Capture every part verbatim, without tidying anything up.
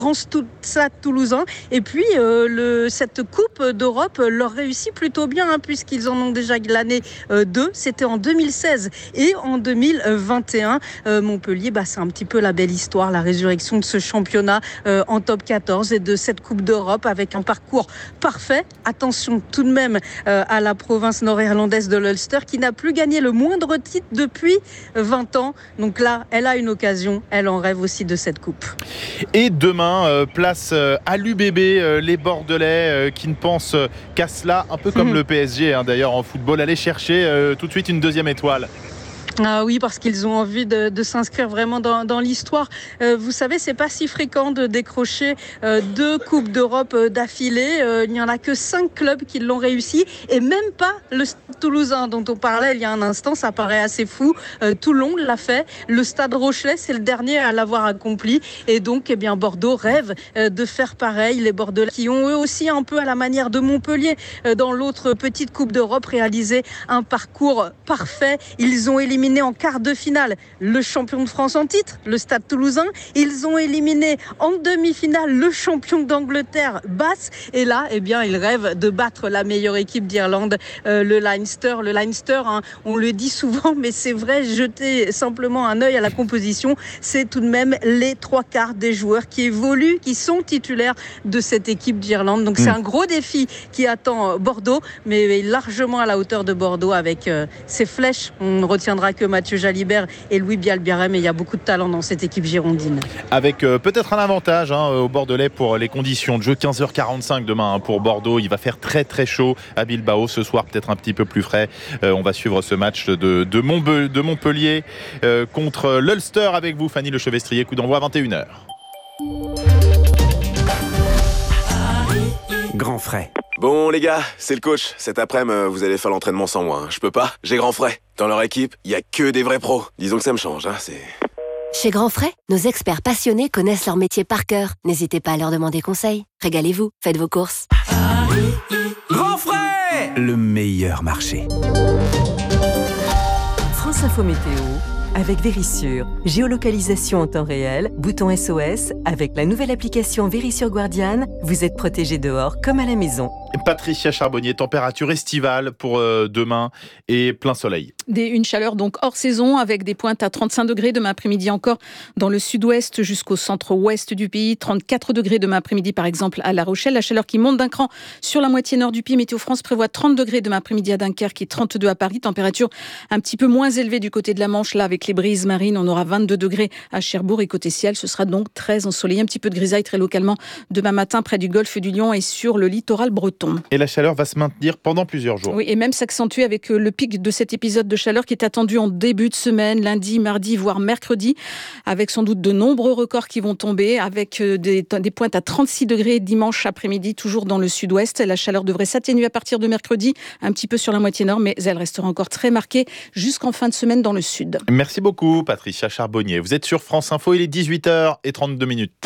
Stade Toulousain. Et puis, euh, le, cette Coupe d'Europe leur réussit plutôt bien, hein, puisqu'ils en ont déjà glané euh, deux. C'était en deux mille seize et en deux mille vingt et un. Euh, Montpellier, bah, c'est un petit peu la belle histoire, la résurrection de ce championnat euh, en top quatorze et de cette Coupe d'Europe avec un parcours parfait. Attention tout de même euh, à la province nord-irlandaise de l'Ulster qui n'a plus gagné le moindre titre depuis vingt ans. Donc là, elle a une occasion. Elle en rêve aussi de cette coupe. Et demain, Euh, place euh, à l'U B B, euh, les Bordelais euh, qui ne pensent euh, qu'à cela, un peu comme mmh. le P S G hein, d'ailleurs en football, aller chercher euh, tout de suite une deuxième étoile. Ah oui, parce qu'ils ont envie de, de s'inscrire vraiment dans, dans l'histoire. Euh, vous savez, c'est pas si fréquent de décrocher euh, deux Coupes d'Europe euh, d'affilée. Euh, il n'y en a que cinq clubs qui l'ont réussi et même pas le Stade Toulousain dont on parlait il y a un instant. Ça paraît assez fou. Euh, Toulon l'a fait. Le Stade Rochelais, c'est le dernier à l'avoir accompli. Et donc, eh bien, Bordeaux rêve euh, de faire pareil. Les Bordelais qui ont eux aussi un peu à la manière de Montpellier euh, dans l'autre petite Coupe d'Europe réalisé un parcours parfait. Ils ont éliminé en quart de finale le champion de France en titre, le Stade Toulousain. Ils ont éliminé en demi-finale le champion d'Angleterre, Bath. Et là, eh bien, ils rêvent de battre la meilleure équipe d'Irlande, euh, le Leinster. Le Leinster, hein, on le dit souvent, mais c'est vrai, jetez simplement un œil à la composition. C'est tout de même les trois quarts des joueurs qui évoluent, qui sont titulaires de cette équipe d'Irlande. Donc, mmh. c'est un gros défi qui attend Bordeaux, mais largement à la hauteur de Bordeaux avec euh, ses flèches. On ne retiendra que Mathieu Jalibert et Louis Bialbiarem, et il y a beaucoup de talent dans cette équipe girondine. Avec euh, peut-être un avantage hein, au Bordelais pour les conditions de jeu. Quinze heures quarante-cinq demain hein, pour Bordeaux. Il va faire très très chaud à Bilbao ce soir, peut-être un petit peu plus frais. Euh, on va suivre ce match de, de, Montbe- de Montpellier euh, contre l'Ulster avec vous, Fanny Lechevestrier. Coup d'envoi à vingt et une heures. Grand frais. Bon les gars, c'est le coach. Cet après-midi, vous allez faire l'entraînement sans moi. Hein. Je peux pas, j'ai Grand Frais. Dans leur équipe, il y a que des vrais pros. Disons que ça me change, hein, c'est... Chez Grand Frais, nos experts passionnés connaissent leur métier par cœur. N'hésitez pas à leur demander conseil. Régalez-vous, faites vos courses. Grand Frais, le meilleur marché. France Info Météo avec Vérissure. Géolocalisation en temps réel, bouton S O S. Avec la nouvelle application Vérissure Guardian, vous êtes protégé dehors comme à la maison. Patricia Charbonnier, température estivale pour euh, demain et plein soleil. Des, une chaleur donc hors saison avec des pointes à trente-cinq degrés demain après-midi encore dans le sud-ouest jusqu'au centre-ouest du pays. trente-quatre degrés demain après-midi par exemple à La Rochelle. La chaleur qui monte d'un cran sur la moitié nord du pays. Météo France prévoit trente degrés demain après-midi à Dunkerque et trente-deux à Paris. Température un petit peu moins élevée du côté de la Manche. Là avec les brises marines, on aura vingt-deux degrés à Cherbourg et côté ciel, ce sera donc très ensoleillé. Un petit peu de grisaille très localement demain matin près du golfe du Lion et sur le littoral breton. Et la chaleur va se maintenir pendant plusieurs jours. Oui, et même s'accentuer avec le pic de cet épisode de chaleur qui est attendu en début de semaine, lundi, mardi, voire mercredi, avec sans doute de nombreux records qui vont tomber, avec des, des pointes à trente-six degrés dimanche après-midi, toujours dans le sud-ouest. La chaleur devrait s'atténuer à partir de mercredi, un petit peu sur la moitié nord, mais elle restera encore très marquée jusqu'en fin de semaine dans le sud. Merci beaucoup, Patricia Charbonnier. Vous êtes sur France Info, il est dix-huit heures trente-deux minutes.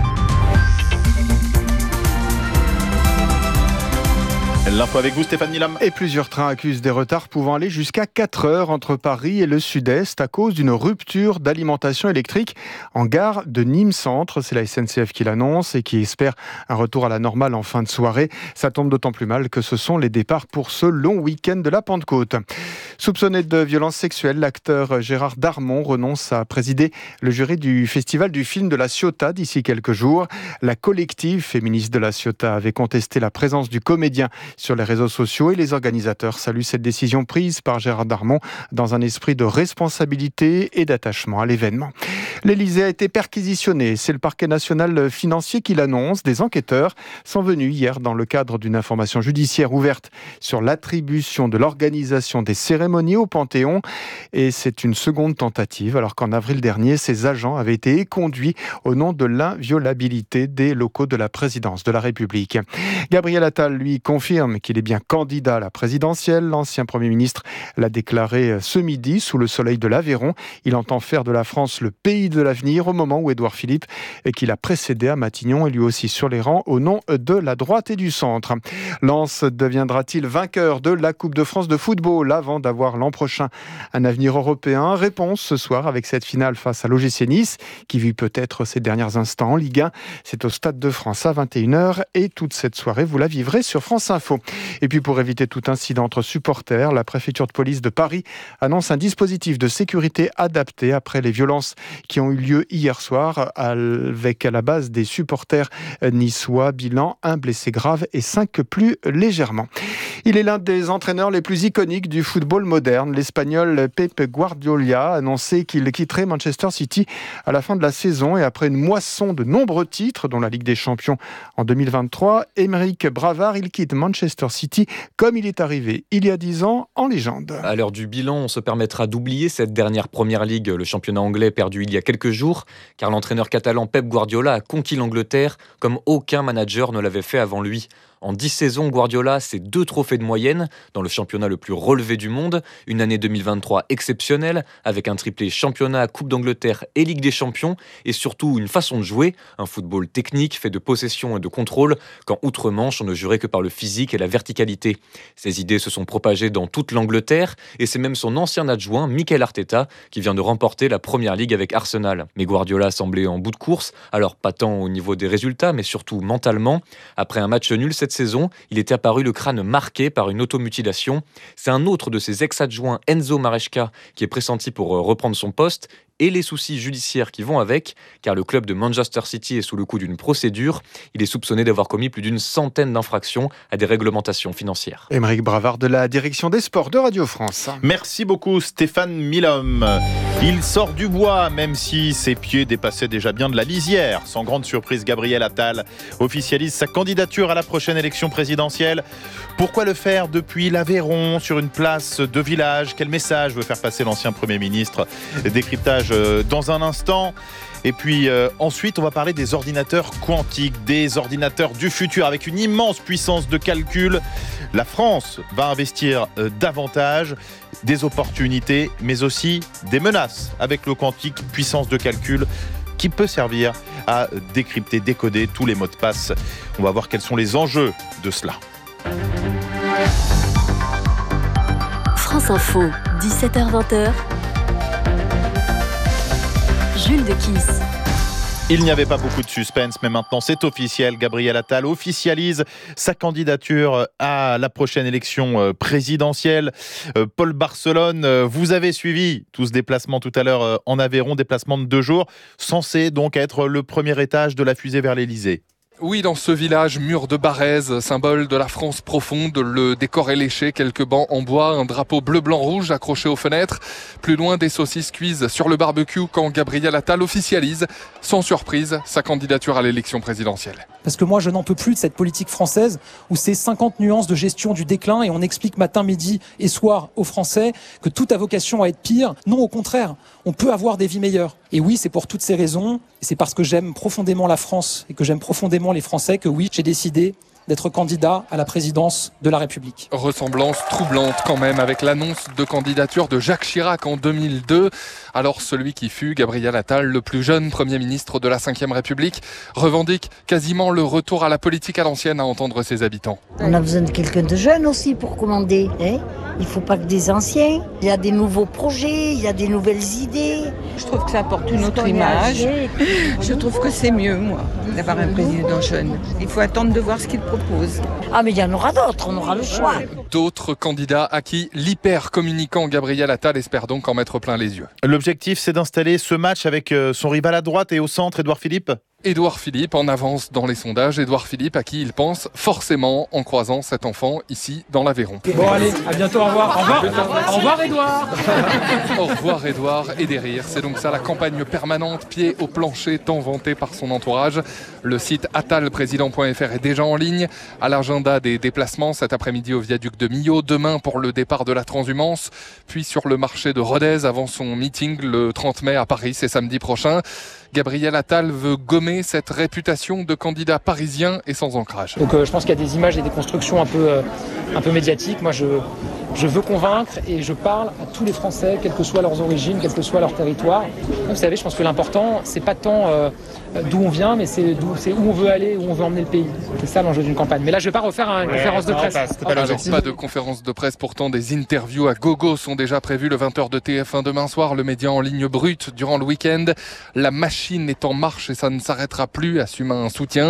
L'info avec vous, Stéphane Milam. Et plusieurs trains accusent des retards pouvant aller jusqu'à quatre heures entre Paris et le sud-est à cause d'une rupture d'alimentation électrique en gare de Nîmes Centre. C'est la S N C F qui l'annonce et qui espère un retour à la normale en fin de soirée. Ça tombe d'autant plus mal que ce sont les départs pour ce long week-end de la Pentecôte. Soupçonné de violences sexuelles, l'acteur Gérard Darmon renonce à présider le jury du Festival du film de la Ciotat d'ici quelques jours. La collective féministe de la Ciotat avait contesté la présence du comédien sur les réseaux sociaux et les organisateurs saluent cette décision prise par Gérard Darmon dans un esprit de responsabilité et d'attachement à l'événement. L'Élysée a été perquisitionné. C'est le parquet national financier qui l'annonce. Des enquêteurs sont venus hier dans le cadre d'une information judiciaire ouverte sur l'attribution de l'organisation des cérémonies au Panthéon. Et c'est une seconde tentative, alors qu'en avril dernier, ces agents avaient été éconduits au nom de l'inviolabilité des locaux de la présidence de la République. Gabriel Attal, lui, confirme confirme qu'il est bien candidat à la présidentielle. L'ancien Premier ministre l'a déclaré ce midi sous le soleil de l'Aveyron. Il entend faire de la France le pays de l'avenir au moment où Édouard Philippe, qui l'a précédé à Matignon, est lui aussi sur les rangs au nom de la droite et du centre. Lens deviendra-t-il vainqueur de la Coupe de France de football avant d'avoir l'an prochain un avenir européen? Réponse ce soir avec cette finale face à l'O G C Nice qui vit peut-être ses derniers instants en Ligue un. C'est au Stade de France à vingt et une heures et toute cette soirée vous la vivrez sur France Info. Et puis pour éviter tout incident entre supporters, la préfecture de police de Paris annonce un dispositif de sécurité adapté après les violences qui ont eu lieu hier soir avec à la base des supporters niçois. Bilan, un blessé grave et cinq plus légèrement. Il est l'un des entraîneurs les plus iconiques du football moderne. L'Espagnol Pep Guardiola a annoncé qu'il quitterait Manchester City à la fin de la saison et après une moisson de nombreux titres, dont la Ligue des Champions en deux mille vingt-trois, Émeric Bravard, il quitte Manchester City comme il est arrivé il y a dix ans en légende. À l'heure du bilan, on se permettra d'oublier cette dernière Première Ligue, le championnat anglais perdu il y a quelques jours, car l'entraîneur catalan Pep Guardiola a conquis l'Angleterre comme aucun manager ne l'avait fait avant lui. En dix saisons, Guardiola, c'est deux trophées de moyenne dans le championnat le plus relevé du monde. Une année deux mille vingt-trois exceptionnelle, avec un triplé championnat, Coupe d'Angleterre et Ligue des Champions, et surtout une façon de jouer, un football technique fait de possession et de contrôle, quand outre-Manche on ne jurait que par le physique et la verticalité. Ces idées se sont propagées dans toute l'Angleterre, et c'est même son ancien adjoint, Mikel Arteta, qui vient de remporter la Première Ligue avec Arsenal. Mais Guardiola semblait en bout de course, alors pas tant au niveau des résultats, mais surtout mentalement. Après un match nul cette saison, il était apparu le crâne marqué par une automutilation. C'est un autre de ses ex-adjoints, Enzo Maresca, qui est pressenti pour reprendre son poste, et les soucis judiciaires qui vont avec, car le club de Manchester City est sous le coup d'une procédure. Il est soupçonné d'avoir commis plus d'une centaine d'infractions à des réglementations financières. Émeric Bravard de la direction des sports de Radio France. Merci beaucoup Stéphane Milhomme. Il sort du bois, même si ses pieds dépassaient déjà bien de la lisière. Sans grande surprise, Gabriel Attal officialise sa candidature à la prochaine élection présidentielle. Pourquoi le faire depuis l'Aveyron, sur une place de village? Quel message veut faire passer l'ancien Premier ministre? Décryptage dans un instant. Et puis euh, ensuite, on va parler des ordinateurs quantiques, des ordinateurs du futur avec une immense puissance de calcul. La France va investir euh, davantage, des opportunités, mais aussi des menaces avec le quantique, puissance de calcul qui peut servir à décrypter, décoder tous les mots de passe. On va voir quels sont les enjeux de cela. France Info, dix-sept heures vingt. Jules de Kiss. Il n'y avait pas beaucoup de suspense, mais maintenant c'est officiel. Gabriel Attal officialise sa candidature à la prochaine élection présidentielle. Paul Barcelone, vous avez suivi tout ce déplacement tout à l'heure en Aveyron, déplacement de deux jours, censé donc être le premier étage de la fusée vers l'Élysée. Oui, dans ce village, mur de Barèze, symbole de la France profonde, le décor est léché, quelques bancs en bois, un drapeau bleu-blanc-rouge accroché aux fenêtres. Plus loin, des saucisses cuises sur le barbecue quand Gabriel Attal officialise, sans surprise, sa candidature à l'élection présidentielle. Parce que moi, je n'en peux plus de cette politique française où c'est cinquante nuances de gestion du déclin et on explique matin, midi et soir aux Français que tout a vocation à être pire. Non, au contraire, on peut avoir des vies meilleures. Et oui, c'est pour toutes ces raisons, et c'est parce que j'aime profondément la France et que j'aime profondément les Français que oui, j'ai décidé d'être candidat à la présidence de la République. Ressemblance troublante quand même avec l'annonce de candidature de Jacques Chirac en deux mille deux. Alors celui qui fut, Gabriel Attal, le plus jeune Premier ministre de la cinquième République, revendique quasiment le retour à la politique à l'ancienne à entendre ses habitants. On a besoin de quelqu'un de jeune aussi pour commander. Hein, il ne faut pas que des anciens. Il y a des nouveaux projets, il y a des nouvelles idées. Je trouve que ça apporte une autre image. Je trouve que c'est mieux, moi, d'avoir un président jeune. Il faut attendre de voir ce qu'il propose. Ah mais il y en aura d'autres, on aura le choix. D'autres candidats à qui l'hyper-communicant Gabriel Attal espère donc en mettre plein les yeux. L'objectif, c'est d'installer ce match avec son rival à droite et au centre, Édouard Philippe. Édouard Philippe en avance dans les sondages. Édouard Philippe à qui il pense forcément en croisant cet enfant ici dans l'Aveyron. Bon allez, à bientôt, au revoir. Au revoir, au revoir Édouard. Au revoir Édouard et des rires. C'est donc ça la campagne permanente, pied au plancher, tant vantée par son entourage. Le site attalprésident point f r est déjà en ligne. À l'agenda des déplacements cet après-midi au viaduc de Millau, demain pour le départ de la transhumance, puis sur le marché de Rodez avant son meeting le trente mai à Paris, c'est samedi prochain. Gabriel Attal veut gommer cette réputation de candidat parisien et sans ancrage. Donc euh, je pense qu'il y a des images et des constructions un peu, euh, un peu médiatiques. Moi je, je veux convaincre et je parle à tous les Français, quelles que soient leurs origines, quel que soit leur territoire. Vous savez, je pense que l'important, c'est pas tant euh, d'où on vient, mais c'est, d'où, c'est où on veut aller, où on veut emmener le pays. C'est ça l'enjeu d'une campagne. Mais là, je vais pas refaire une ouais, conférence de presse. Pas, pas, Alors, pas de conférence de presse, pourtant des interviews à gogo sont déjà prévues le vingt heures de T F un demain soir. Le média en ligne brute durant le week-end. La machine est en marche et ça ne s'arrêtera plus, assume un soutien.